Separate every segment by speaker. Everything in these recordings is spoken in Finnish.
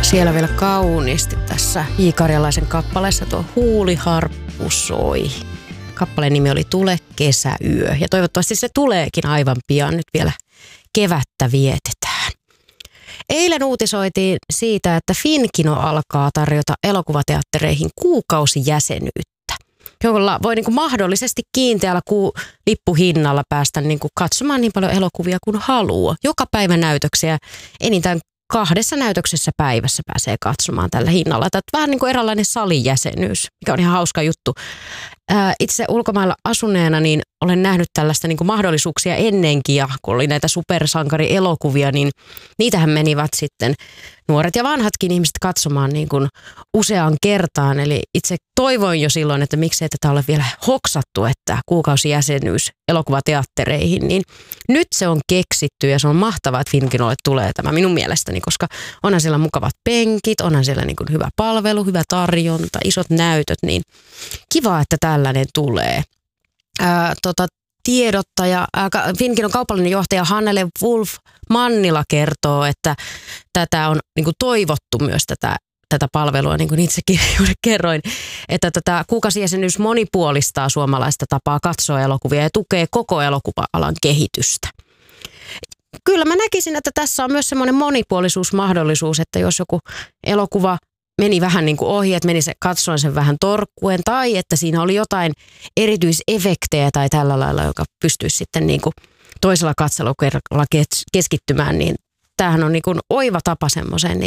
Speaker 1: Siellä vielä kauniisti tässä J. Karjalaisen kappaleessa tuo huuliharppu soi. Kappaleen nimi oli Tule kesäyö ja toivottavasti se tuleekin aivan pian. Nyt vielä kevättä vietetään. Eilen uutisoitiin siitä, että Finkino alkaa tarjota elokuvateattereihin kuukausijäsenyyttä, jolla voi mahdollisesti kiinteällä lippuhinnalla päästä katsomaan niin paljon elokuvia kuin haluaa. Joka päivä näytöksiä enintään 2 näytöksessä päivässä pääsee katsomaan tällä hinnalla. Tämä on vähän niin kuin eräänlainen salijäsenyys, mikä on ihan hauska juttu. Itse ulkomailla asuneena niin olen nähnyt tällaista mahdollisuuksia ennenkin, ja kun oli näitä supersankarielokuvia, niin niitähän menivät sitten nuoret ja vanhatkin ihmiset katsomaan useaan kertaan. Eli itse toivoin jo silloin, että miksei tätä ole vielä hoksattu, että kuukausijäsenyys elokuvateattereihin, niin nyt se on keksitty ja se on mahtavaa, että Finkinolle tulee tämä minun mielestäni, koska onhan siellä mukavat penkit, onhan siellä hyvä palvelu, hyvä tarjonta, isot näytöt, niin kiva, että tällainen tulee. Tiedottaja, Finkinon kaupallinen johtaja Hannele Wolf Mannila kertoo, että tätä on toivottu myös tätä palvelua, niin kuin itsekin juuri kerroin, että tätä kuukausijäsenyys monipuolistaa suomalaista tapaa katsoa elokuvia ja tukee koko elokuva-alan kehitystä. Kyllä mä näkisin, että tässä on myös semmoinen monipuolisuusmahdollisuus, että jos joku elokuva meni vähän ohi, että meni katsoin sen vähän torkkuen, tai että siinä oli jotain erityisefektejä tai tällä lailla, joka pystyisi sitten toisella katselukerralla keskittymään, niin tämähän on oiva tapa semmoiseen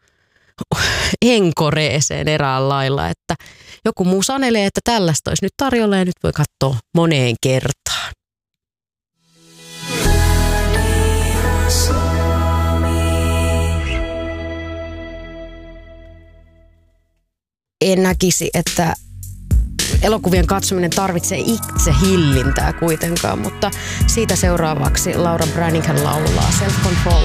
Speaker 1: enkoreeseen erään lailla, että joku muu sanelee, että tällaista olisi nyt tarjolla ja nyt voi katsoa moneen kertaan. En näkisi, että elokuvien katsominen tarvitsee itse hillintää kuitenkaan, mutta siitä seuraavaksi Laura Branigan laulaa Self Control.